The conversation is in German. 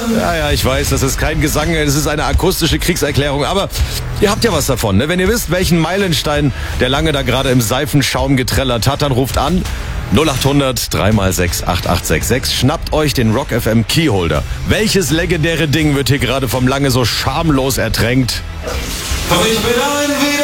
Ja, ich weiß, das ist kein Gesang, das ist eine akustische Kriegserklärung, aber ihr habt ja was davon, ne? Wenn ihr wisst, welchen Meilenstein der Lange da gerade im Seifenschaum getrellert hat, dann ruft an 0800 3x6 8866. Schnappt euch den Rock FM Keyholder. Welches legendäre Ding wird hier gerade vom Lange so schamlos ertränkt? Komm ich bin ein